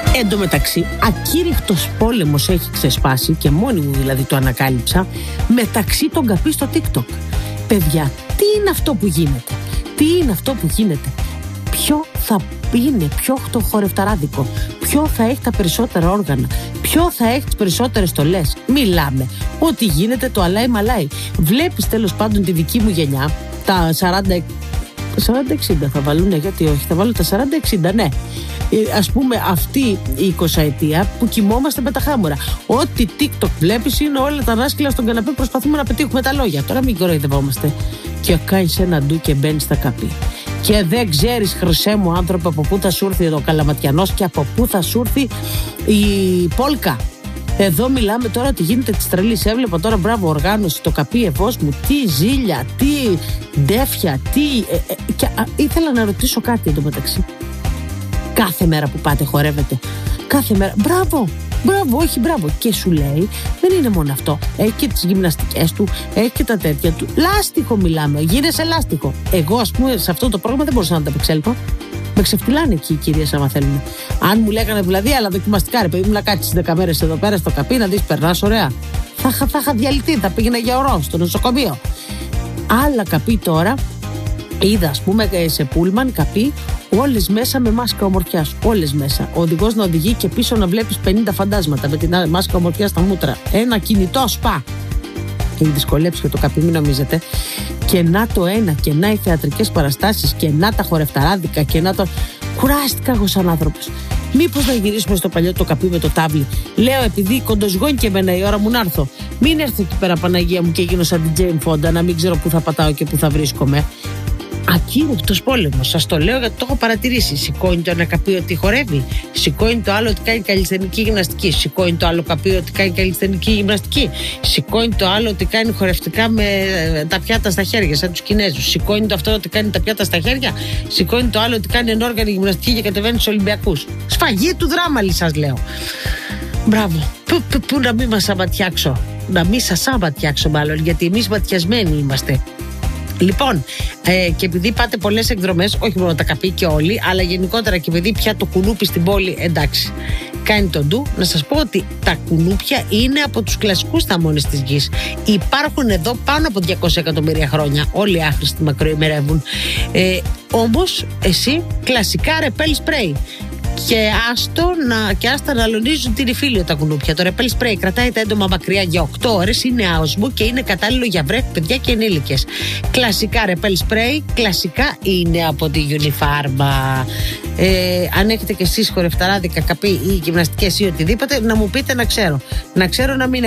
Εν τω μεταξύ, ακήρυχτος πόλεμος έχει ξεσπάσει, και μόνη μου δηλαδή το ανακάλυψα, μεταξύ των καπί στο TikTok. Παιδιά, τι είναι αυτό που γίνεται? Τι είναι αυτό που γίνεται? Ποιο θα είναι πιο χορευταράδικο? Ποιο θα έχει τα περισσότερα όργανα? Ποιο θα έχει τις περισσότερες στολές? Μιλάμε. Ό,τι γίνεται το αλάι μαλάι. Βλέπεις τέλος πάντων τη δική μου γενιά, τα 40-60 θα βάλουνε, γιατί όχι, θα βάλουν τα 40-60, ναι. Ας πούμε αυτή η 20ετία που κοιμόμαστε με τα χάμουρα. Ό,τι TikTok βλέπεις είναι όλα τα δάσκυλα στον καναπέ, προσπαθούμε να πετύχουμε τα λόγια. Τώρα μην κοροϊδευόμαστε. Και κάνεις ένα ντου και μπαίνεις στα καπί. Και δεν ξέρεις, χρυσέ μου άνθρωπε, από πού θα σου έρθει ο καλαματιανός και από πού θα σου έρθει η πόλκα. Εδώ μιλάμε τώρα ότι γίνεται της τρελής. Έβλεπα τώρα, μπράβο, οργάνωση, το καπί Ευώς μου. Τι ζήλια, τι ντέφια, τι. Και ήθελα να ρωτήσω κάτι εντωμεταξύ. Κάθε μέρα που πάτε χορεύετε? Κάθε μέρα? Μπράβο, όχι μπράβο. Και σου λέει, δεν είναι μόνο αυτό. Έχει και τις γυμναστικές του, έχει και τα τέτοια του. Λάστιχο μιλάμε, γίνεσαι λάστιχο. Εγώ, ας πούμε, σε αυτό το πρόγραμμα δεν μπορούσα να τα απεξέλθω. Με ξεφτυλάνε εκεί οι κυρίες, άμα θέλουν. Αν μου λέγανε δηλαδή, αλλά δοκιμαστικά, ρε παιδί μου, να κάτσεις 10 μέρες εδώ πέρα στο καπί, να δεις, περνάς ωραία. Θα είχα διαλυθεί, θα πήγαινα για ωρό στο νοσοκομείο. Άλλα καπί τώρα. Είδα, ας πούμε, σε πούλμαν καπί, όλες μέσα με μάσκα ομορφιάς. Όλες μέσα. Ο οδηγός να οδηγεί και πίσω να βλέπεις 50 φαντάσματα με την μάσκα ομορφιάς στα μούτρα. Ένα κινητό σπα. Έχει δυσκολέψει και το καπί, μην νομίζετε. Και να το ένα, και να οι θεατρικές παραστάσεις, και να τα χορευταράδικα, και να το. Κουράστηκα εγώ σαν άνθρωπος. Μήπως να γυρίσουμε στο παλιό το καπί με το τάβλι? Λέω, επειδή κοντοζγώνει και εμένα η ώρα μου να έρθω. Μην έρθω εκεί πέρα, Παναγία μου, και γίνω σαν την Τζέιν Φόντα, να μην ξέρω πού θα πατάω και πού θα βρίσκομαι. Ακήρυχτος πόλεμος, σας το λέω γιατί το έχω παρατηρήσει. Σηκώνει το ένα καπί ότι χορεύει, σηκώνει το άλλο ότι κάνει καλλισθενική γυμναστική, σηκώνει το άλλο καπί ότι κάνει καλλισθενική γυμναστική, σηκώνει το άλλο ότι κάνει χορευτικά με τα πιάτα στα χέρια, σαν τους Κινέζους, σηκώνει το αυτό ότι κάνει τα πιάτα στα χέρια, σηκώνει το άλλο ότι κάνει ενόργανη γυμναστική και κατεβαίνει στους Ολυμπιακούς. Σφαγή του δράμαλη, σας λέω. Μπράβο. Πού να μην μας αματιάξω, να μην σας αματιάξω μάλλον, γιατί εμείς ματιασμένοι είμαστε. Λοιπόν, και επειδή πάτε πολλές εκδρομές, όχι μόνο τα καπί και όλοι, αλλά γενικότερα και επειδή πια το κουνούπι στην πόλη, εντάξει, κάνει τον ντου, να σας πω ότι τα κουνούπια είναι από τους κλασικούς θαμώνες της γης. Υπάρχουν εδώ πάνω από 200 εκατομμύρια χρόνια. Όλοι οι άχρηστοι μακροημερεύουν. Όμως, εσύ κλασικά ρεπέλ σπρέι. Και άστα να αλωνίζουν την υφήλιο τα κουνούπια. Το ρεπέλ σπρέι κρατάει τα έντομα μακριά για 8 ώρες, είναι άοσμο και είναι κατάλληλο για βρέφη, παιδιά και ενήλικες. Κλασικά ρεπέλ σπρέι, κλασικά είναι από τη Unifarma. Αν έχετε και εσείς χορευταράδικα, καπί ή γυμναστικές ή οτιδήποτε, να μου πείτε να ξέρω. Να ξέρω, να μην